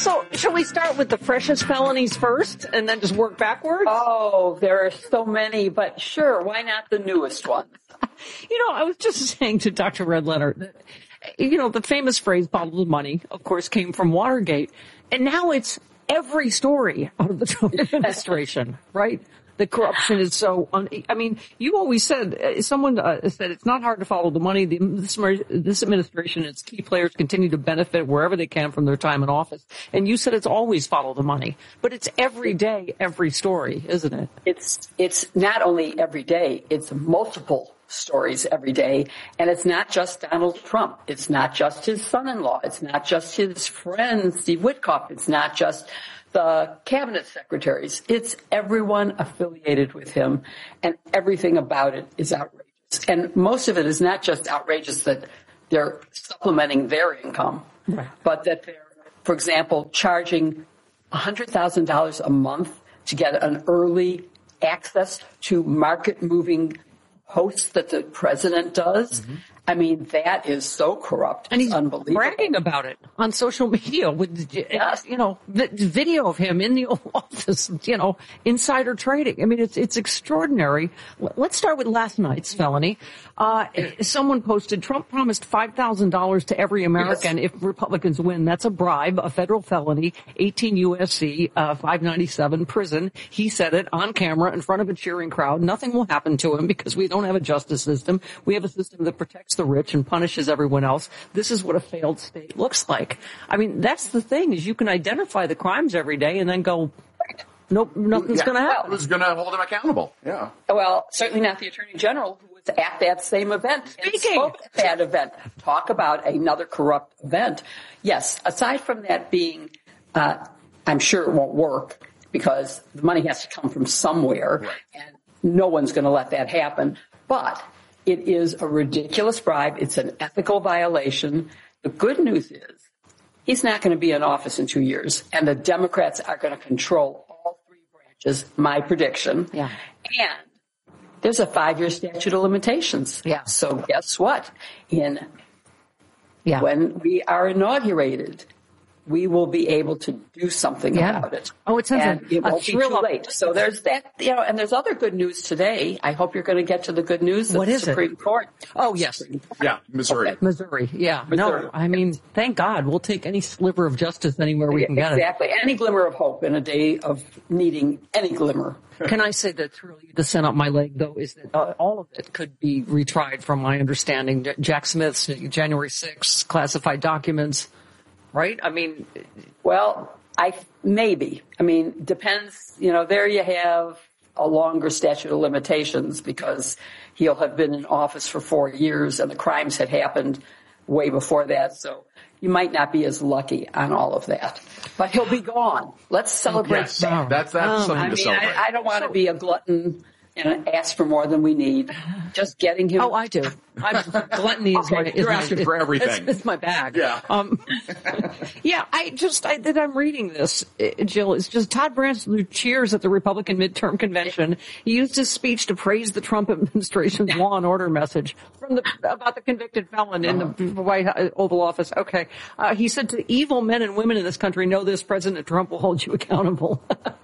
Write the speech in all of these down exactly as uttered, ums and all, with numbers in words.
So, shall we start with the freshest felonies first and then just work backwards? Oh, there are so many, but sure, why not the newest ones? You know, I was just saying to Doctor Redletter that, you know, the famous phrase, follow the money, of course, came from Watergate. And now it's every story out of the Trump administration, right? The corruption is so, un- I mean, you always said, uh, someone uh, said it's not hard to follow the money. The, this, this administration and its key players continue to benefit wherever they can from their time in office. And you said it's always follow the money. But it's every day, every story, isn't it? It's, it's not only every day, it's multiple stories every day. And it's not just Donald Trump. It's not just his son-in-law. It's not just his friend, Steve Witkoff. It's not just the cabinet secretaries. It's everyone affiliated with him, and everything about it is outrageous. And most of it is not just outrageous that they're supplementing their income, right, but that they're, for example, charging one hundred thousand dollars a month to get an early access to market-moving posts that the president does. Mm-hmm. I mean, that is so corrupt. And he's unbelievable. bragging about it on social media with, yes, you know, the video of him in the Oval Office, you know, insider trading. I mean, it's it's extraordinary. Let's start with last night's felony. Uh, someone posted, Trump promised five thousand dollars to every American yes. if Republicans win. That's a bribe, a federal felony, eighteen U S C, uh, five ninety-seven, prison. He said it on camera in front of a cheering crowd. Nothing will happen to him because we don't have a justice system. We have a system that protects the rich and punishes everyone else. This is what a failed state looks like. I mean, that's the thing, is you can identify the crimes every day and then go, nope, nothing's yeah. going to happen. Well, who's going to hold him accountable? Yeah. Well, certainly not the Attorney General, who was at that same event and Speaking. spoke at that event. Talk about another corrupt event. Yes, aside from that being, uh, I'm sure it won't work because the money has to come from somewhere, right, and no one's going to let that happen. But it is a ridiculous bribe. It's an ethical violation. The good news is he's not going to be in office in two years, and the Democrats are going to control all three branches, my prediction. Yeah. And there's a five-year statute of limitations. Yeah. So guess what? In yeah. when we are inaugurated, we will be able to do something yeah. about it. Oh, it sounds and like it a won't be thrill too up. late. So there's that, you know, and there's other good news today. I hope you're going to get to the good news. What the is Supreme it? Court. Oh, yes. Yeah, Missouri. Okay. Missouri, yeah. Missouri. No, I mean, thank God. We'll take any sliver of justice anywhere we can get it. Exactly. Any glimmer of hope in a day of needing any glimmer. Can I say that really the sent up my leg, though, is that uh, all of it could be retried from my understanding. J- Jack Smith's January sixth classified documents, right? I mean, well, I maybe. I mean, depends. You know, there you have a longer statute of limitations because he'll have been in office for four years and the crimes had happened way before that. So you might not be as lucky on all of that. But he'll be gone. Let's celebrate Yes, that. that's that's Um, something I to mean, celebrate. I, I don't want to be a glutton and ask for more than we need. Just getting him. oh, I do. I'm, gluttony is Okay, my, is you're my, asking for everything. It's, it's my bag. Yeah. Um, yeah, I just, I, that I'm reading this, uh, Jill, it's just Todd Branson cheers at the Republican midterm convention. He used his speech to praise the Trump administration's law and order message from the, about the convicted felon in the White House, Oval Office. Okay. Uh, he said to evil men and women in this country, know this, President Trump will hold you accountable.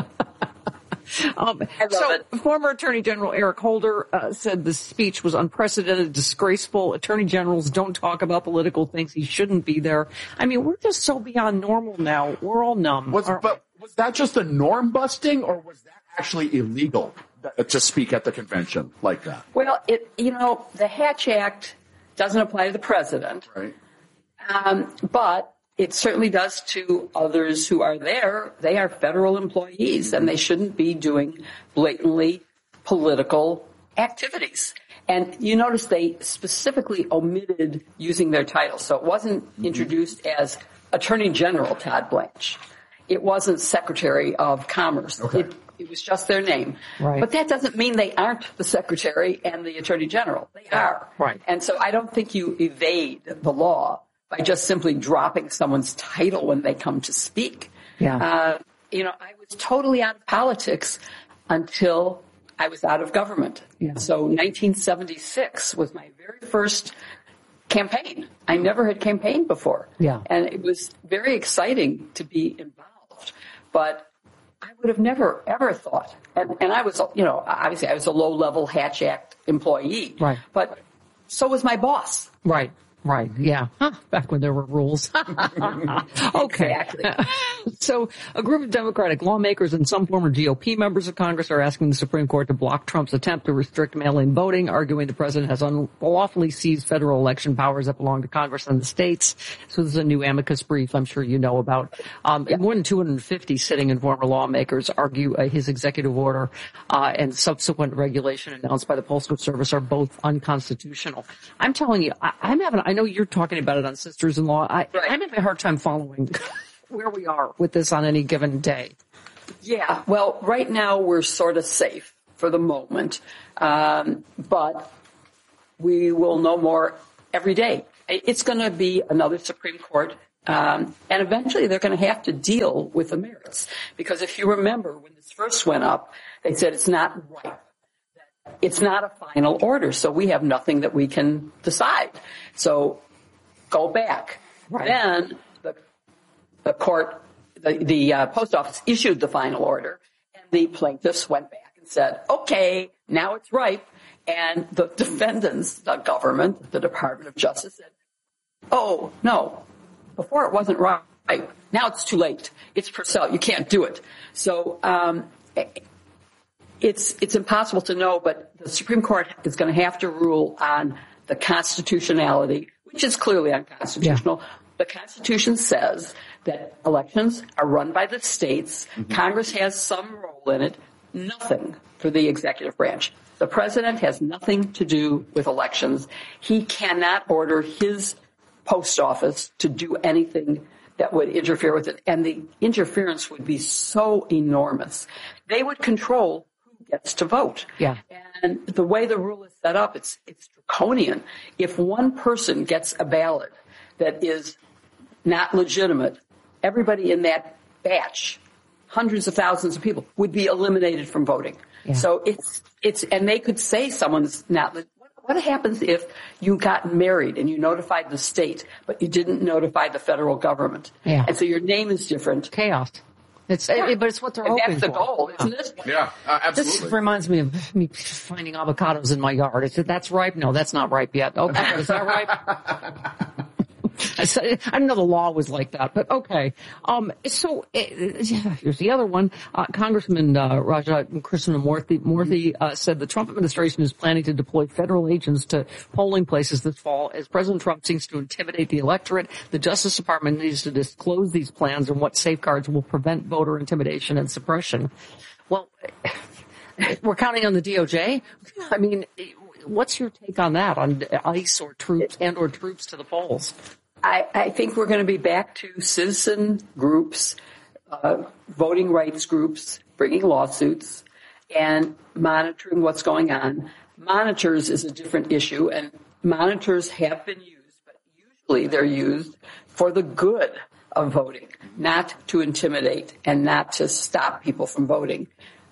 Um, I love so, it. former Attorney General Eric Holder uh, said the speech was unprecedented, disgraceful. Attorney generals don't talk about political things. He shouldn't be there. I mean, we're just so beyond normal now. We're all numb. Was, but was that just a norm busting, or was that actually illegal to speak at the convention like that? Well, it, you know, the Hatch Act doesn't apply to the president. Right. Um, but it certainly does to others who are there. They are federal employees, and they shouldn't be doing blatantly political activities. And you notice they specifically omitted using their title. So it wasn't introduced as Attorney General Todd Blanche. It wasn't Secretary of Commerce. Okay. It, it was just their name. Right. But that doesn't mean they aren't the Secretary and the Attorney General. They are. Right. And so I don't think you evade the law by just simply dropping someone's title when they come to speak. Yeah. Uh, you know, I was totally out of politics until I was out of government. Yeah. So nineteen seventy-six was my very first campaign. I never had campaigned before. Yeah. And it was very exciting to be involved. But I would have never, ever thought. And, and I was, you know, obviously I was a low-level Hatch Act employee. Right. But so was my boss. Right. Right. Yeah. Huh. Back when there were rules. Okay. Exactly. So a group of Democratic lawmakers and some former G O P members of Congress are asking the Supreme Court to block Trump's attempt to restrict mail-in voting, arguing the president has unlawfully seized federal election powers that belong to Congress and the states. So this is a new amicus brief I'm sure you know about. Um, yeah. More than two hundred fifty sitting and former lawmakers argue uh, his executive order uh, and subsequent regulation announced by the Postal Service are both unconstitutional. I'm telling you, I, I'm having I know you're talking about it on Sisters-in-Law. I, right. I'm having a hard time following where we are with this on any given day. Yeah, well, right now we're sort of safe for the moment, um, but we will know more every day. It's going to be another Supreme Court, um, and eventually they're going to have to deal with the merits. Because if you remember, when this first went up, they said it's not right. It's not a final order, so we have nothing that we can decide. So go back. Right. Then the, the court, the, the uh, post office issued the final order, and the plaintiffs went back and said, okay, now it's ripe. And the defendants, the government, the Department of Justice said, oh, no, before it wasn't right. Now it's too late. It's Purcell. You can't do it. So, um, It's it's impossible to know, but the Supreme Court is going to have to rule on the constitutionality, which is clearly unconstitutional. Yeah. The Constitution says that elections are run by the states. Mm-hmm. Congress has some role in it, nothing for the executive branch. The president has nothing to do with elections. He cannot order his post office to do anything that would interfere with it, and the interference would be so enormous. They would control gets to vote. Yeah. And the way the rule is set up, it's it's draconian. If one person gets a ballot that is not legitimate, everybody in that batch, hundreds of thousands of people, would be eliminated from voting. Yeah. So it's it's and they could say someone's not. What, what happens if you got married and you notified the state, but you didn't notify the federal government? Yeah. And so your name is different. Chaos. It's, yeah. it, but it's what they're and hoping that's the for. goal, isn't it? Yeah, uh, absolutely. This reminds me of me finding avocados in my yard. I said, that's ripe? No, that's not ripe yet. Okay, is that ripe? I, said, I didn't know the law was like that, but okay. Um, so uh, here's the other one. Uh, Congressman uh, Raja Krishnamoorthi Moorthy, uh, said the Trump administration is planning to deploy federal agents to polling places this fall as President Trump seeks to intimidate the electorate. The Justice Department needs to disclose these plans and what safeguards will prevent voter intimidation and suppression. Well, we're counting on the D O J. I mean, what's your take on that, on ICE or troops and or troops to the polls? I, I think we're going to be back to citizen groups, uh, voting rights groups, bringing lawsuits, and monitoring what's going on. Monitors is a different issue, and monitors have been used, but usually they're used for the good of voting, not to intimidate and not to stop people from voting.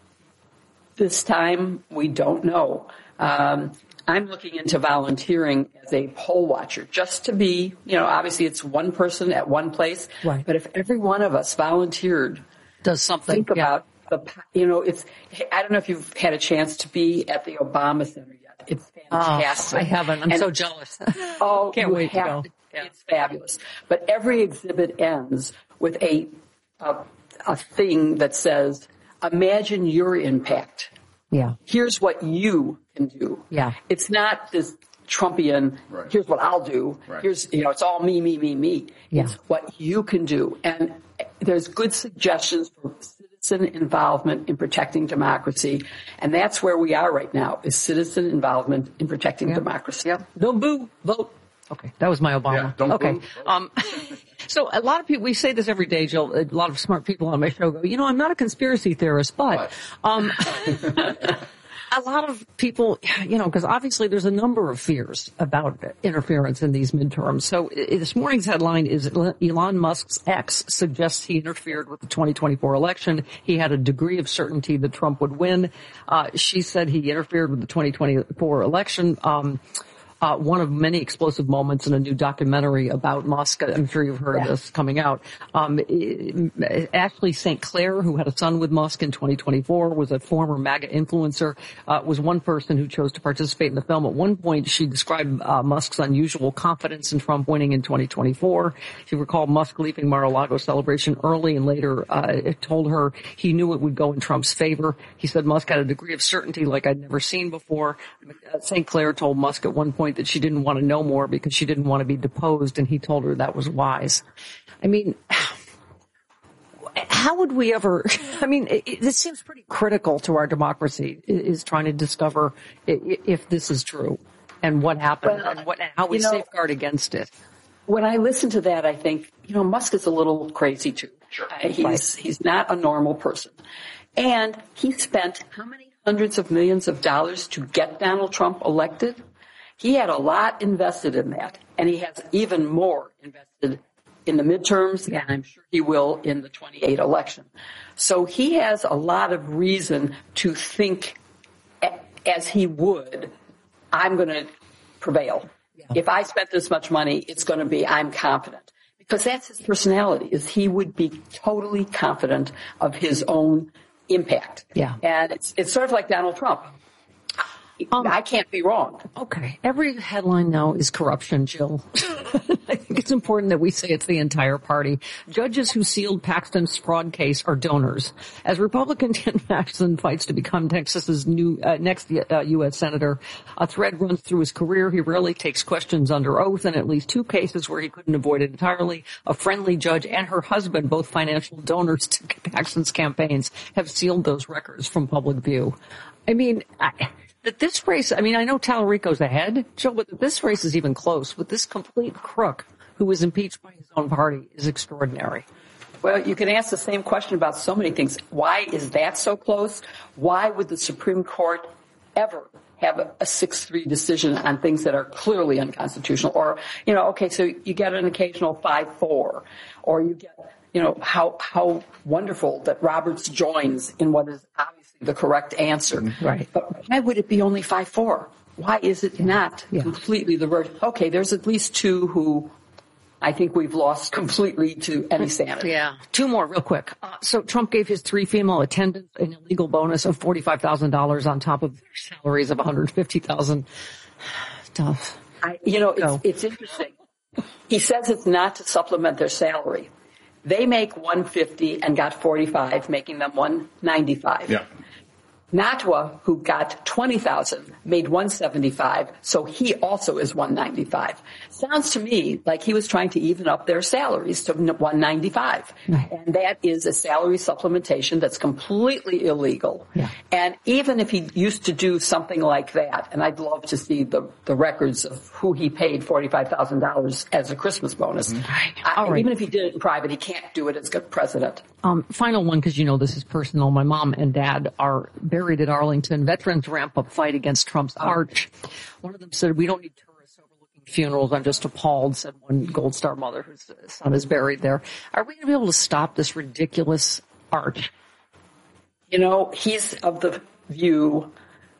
This time, we don't know. Um, I'm looking into volunteering as a poll watcher, just to be, you know, obviously it's one person at one place. Right. But if every one of us volunteered, does something, think yeah. about the, you know, it's, I don't know if you've had a chance to be at the Obama Center yet. It's fantastic. Oh, I haven't. I'm and, so jealous. Oh, can't wait to go. To, yeah. It's fabulous. But every exhibit ends with a, a, a thing that says, imagine your impact. Yeah. Here's what you can do. Yeah. It's not this Trumpian, right. Here's what I'll do. Right. Here's, you know, it's all me, me, me, me. Yeah. It's what you can do. And there's good suggestions for citizen involvement in protecting democracy. And that's where we are right now, is citizen involvement in protecting yeah. democracy. Yeah. Don't boo, vote. Okay. That was my Obama. Yeah, don't okay. boo, Um, so a lot of people, we say this every day, Jill, a lot of smart people on my show go, you know, I'm not a conspiracy theorist, but, um, a lot of people, you know, because obviously there's a number of fears about interference in these midterms. So this morning's headline is Elon Musk's ex suggests he interfered with the twenty twenty-four election. He had a degree of certainty that Trump would win. Uh, she said he interfered with the twenty twenty-four election. Um, uh, one of many explosive moments in a new documentary about Musk. I'm sure you've heard Yeah. of this coming out. Um, Ashley Saint Clair, who had a son with Musk in twenty twenty-four, was a former MAGA influencer, uh, was one person who chose to participate in the film. At one point, she described uh, Musk's unusual confidence in Trump winning in twenty twenty-four. She recalled Musk leaving Mar-a-Lago celebration early and later uh, told her he knew it would go in Trump's favor. He said Musk had a degree of certainty like I'd never seen before. Uh, Saint Clair told Musk at one point that she didn't want to know more because she didn't want to be deposed, and he told her that was wise. I mean, how would we ever, I mean, it, it, this seems pretty critical to our democracy, is trying to discover if, if this is true and what happened well, and, what, and how we you know, safeguard against it. When I listen to that, I think, you know, Musk is a little crazy too. Sure. Uh, he's, right. he's not a normal person. And he spent how many hundreds of millions of dollars to get Donald Trump elected? He had a lot invested in that, and he has even more invested in the midterms, and I'm sure he will in the twenty-eight election. So he has a lot of reason to think, as he would, I'm going to prevail. Yeah. If I spent this much money, it's going to be, I'm confident. Because that's his personality, is he would be totally confident of his own impact. Yeah. And it's, it's sort of like Donald Trump. Um, I can't be wrong. Okay. Every headline now is corruption, Jill. I think it's important that we say it's the entire party. Judges who sealed Paxton's fraud case are donors. As Republican Ken Paxton fights to become Texas's new uh, next uh, U S senator, a thread runs through his career. He rarely takes questions under oath, and at least two cases where he couldn't avoid it entirely. A friendly judge and her husband, both financial donors to Paxton's campaigns, have sealed those records from public view. I mean, I... That this race, I mean, I know Tallarico's ahead, Jill, but that this race is even close with this complete crook who was impeached by his own party is extraordinary. Well, you can ask the same question about so many things. Why is that so close? Why would the Supreme Court ever have a, a six three decision on things that are clearly unconstitutional? Or, you know, okay, so you get an occasional five four, or you get, you know, how, how wonderful that Roberts joins in what is obviously the correct answer. Right. But why would it be only five four? Why is it not yeah. completely the verdict? Okay, there's at least two who I think we've lost completely to any sanity. Yeah. Two more real quick. Uh, so Trump gave his three female attendants an illegal bonus of forty-five thousand dollars on top of their salaries of one hundred fifty thousand dollars. Tough. I, you know, it's, it's interesting. He says it's not to supplement their salary. They make one hundred fifty thousand and got forty-five, making them one hundred ninety-five. Yeah. Natwa, who got twenty thousand, made one hundred seventy-five, so he also is one hundred ninety-five. Sounds to me like he was trying to even up their salaries to one hundred ninety-five. Right. And that is a salary supplementation that's completely illegal. Yeah. And even if he used to do something like that, and I'd love to see the, the records of who he paid forty-five thousand dollars as a Christmas bonus. Mm-hmm. Right. I, All right. Even if he did it in private, he can't do it as president. Um, final one, because you know this is personal. My mom and dad are buried at Arlington. Veterans ramp up fight against Trump's arch. One of them said, "We don't need tourists overlooking funerals. I'm just appalled," said one Gold Star mother whose son is buried there. Are we going to be able to stop this ridiculous arch? You know, he's of the view,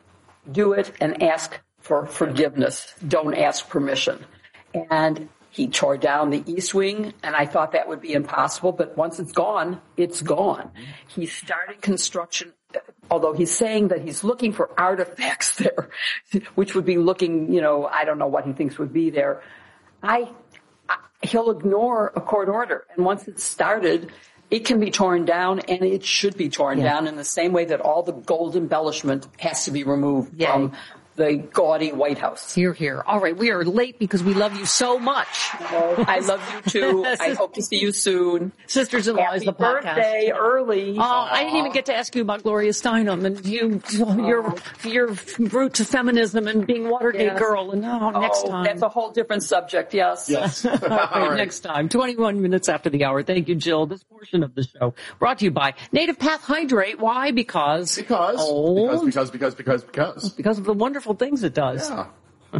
do it and ask for forgiveness. Don't ask permission. And he tore down the East Wing, and I thought that would be impossible, but once it's gone, it's gone. He started construction, although he's saying that he's looking for artifacts there, which would be looking, you know, I don't know what he thinks would be there. I, I he'll ignore a court order, and once it's started, it can be torn down, and it should be torn yeah. down in the same way that all the gold embellishment has to be removed yeah. from the gaudy White House. Here, here. All right, we are late because we love you so much. Oh, I love you too. I hope to see you soon. Sisters-in-Law is the podcast. Happy birthday early. Oh, Aww. I didn't even get to ask you about Gloria Steinem and you, your your route to feminism and being Watergate yes. girl. And oh, next oh, time. That's a whole different subject. Yes. Yes. All right, All right. Next time. twenty-one minutes after the hour. Thank you, Jill. This portion of the show brought to you by Native Path Hydrate. Why? Because because old. because because because because because of the wonderful things it does. Yeah.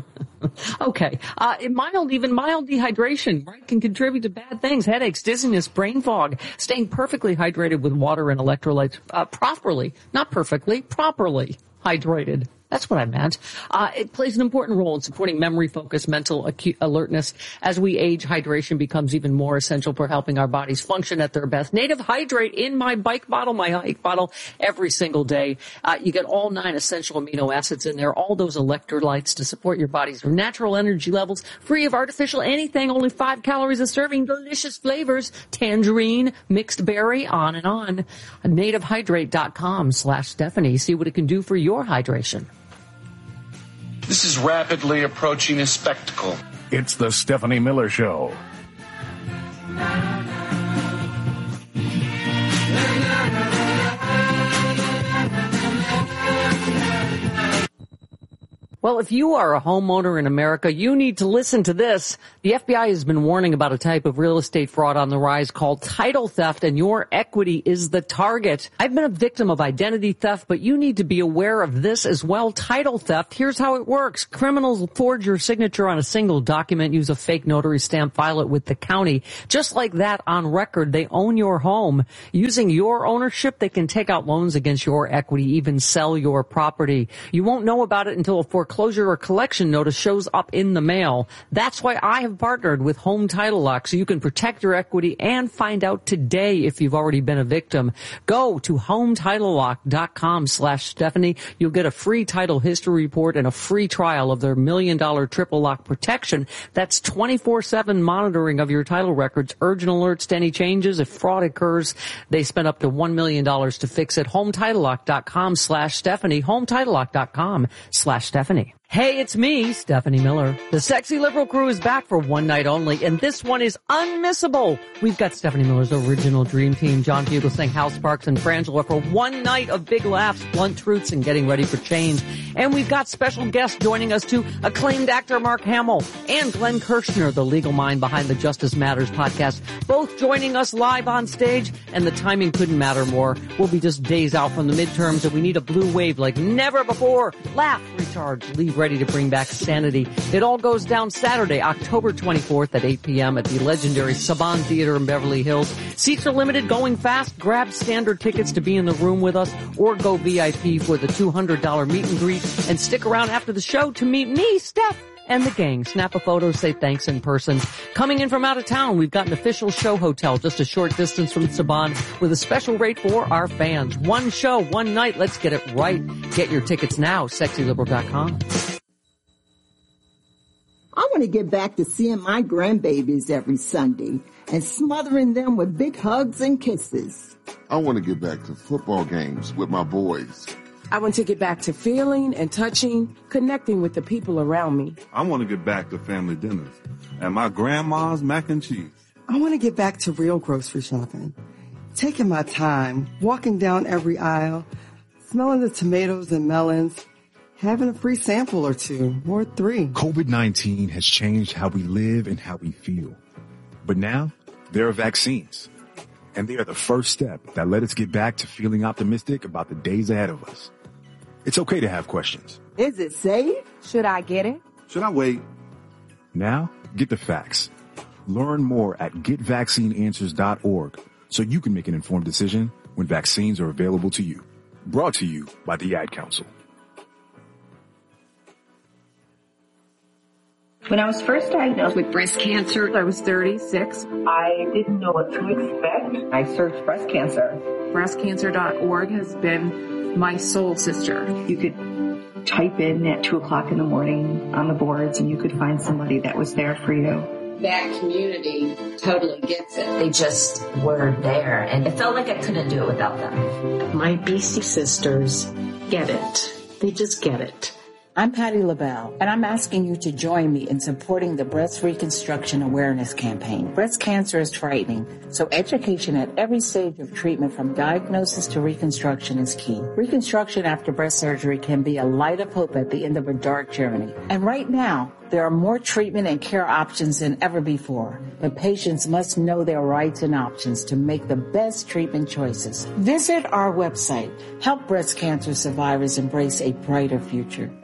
Okay. Uh, mild, even mild dehydration, right, can contribute to bad things, headaches, dizziness, brain fog. Staying perfectly hydrated with water and electrolytes, uh, properly, not perfectly, properly hydrated That's what I meant. Uh, it plays an important role in supporting memory, focus, mental acu- alertness. As we age, hydration becomes even more essential for helping our bodies function at their best. Native Hydrate in my bike bottle, my hike bottle, every single day. Uh, you get all nine essential amino acids in there, all those electrolytes to support your body's natural energy levels, free of artificial anything, only five calories a serving, delicious flavors, tangerine, mixed berry, on and on. nativehydrate.com slash Stephanie. See what it can do for your hydration. This is rapidly approaching a spectacle. It's the Stephanie Miller Show. Well, if you are a homeowner in America, you need to listen to this. The F B I has been warning about a type of real estate fraud on the rise called title theft, and your equity is the target. I've been a victim of identity theft, but you need to be aware of this as well. Title theft, here's how it works. Criminals forge your signature on a single document, use a fake notary stamp, file it with the county. Just like that, on record, they own your home. Using your ownership, they can take out loans against your equity, even sell your property. You won't know about it until a foreclosure Foreclosure or collection notice shows up in the mail. That's why I have partnered with Home Title Lock, so you can protect your equity and find out today if you've already been a victim. Go to hometitlelock.com slash Stephanie. You'll get a free title history report and a free trial of their million dollar triple lock protection. That's twenty-four seven monitoring of your title records, urgent alerts to any changes. If fraud occurs, they spend up to one million dollars to fix it. hometitlelock.com slash Stephanie. hometitlelock.com slash Stephanie. Hey, it's me, Stephanie Miller. The Sexy Liberal Crew is back for one night only, and this one is unmissable. We've got Stephanie Miller's original dream team, John Fugelsang, Hal Sparks, and Frangela for one night of big laughs, blunt truths, and getting ready for change. And we've got special guests joining us too, acclaimed actor Mark Hamill and Glenn Kirshner, the legal mind behind the Justice Matters podcast, both joining us live on stage, and the timing couldn't matter more. We'll be just days out from the midterms, and we need a blue wave like never before. Laugh, recharge, leave ready to bring back sanity. It all goes down Saturday, October twenty-fourth at eight p.m. at the legendary Saban Theater in Beverly Hills. Seats are limited, going fast. Grab standard tickets to be in the room with us, or go V I P for the two hundred dollars meet and greet, and stick around after the show to meet me, Steph, and the gang. Snap a photo, say thanks in person. Coming in from out of town, we've got an official show hotel just a short distance from Saban with a special rate for our fans. One show, one night. Let's get it right. Get your tickets now, sexy liberal dot com. I want to get back to seeing my grandbabies every Sunday and smothering them with big hugs and kisses. I want to get back to football games with my boys. I want to get back to feeling and touching, connecting with the people around me. I want to get back to family dinners and my grandma's mac and cheese. I want to get back to real grocery shopping, taking my time, walking down every aisle, smelling the tomatoes and melons, having a free sample or two, or three. COVID nineteen has changed how we live and how we feel. But now, there are vaccines. And they are the first step that let us get back to feeling optimistic about the days ahead of us. It's okay to have questions. Is it safe? Should I get it? Should I wait? Now, get the facts. Learn more at get vaccine answers dot org so you can make an informed decision when vaccines are available to you. Brought to you by the Ad Council. When I was first diagnosed with breast cancer, I was thirty-six. I didn't know what to expect. I searched breast cancer. breast cancer dot org has been my soul sister. You could type in at two o'clock in the morning on the boards and you could find somebody that was there for you. That community totally gets it. They just were there, and it felt like I couldn't do it without them. My B C sisters get it. They just get it. I'm Patty LaBelle, and I'm asking you to join me in supporting the Breast Reconstruction Awareness Campaign. Breast cancer is frightening, so education at every stage of treatment from diagnosis to reconstruction is key. Reconstruction after breast surgery can be a light of hope at the end of a dark journey. And right now, there are more treatment and care options than ever before, but patients must know their rights and options to make the best treatment choices. Visit our website. Help breast cancer survivors embrace a brighter future.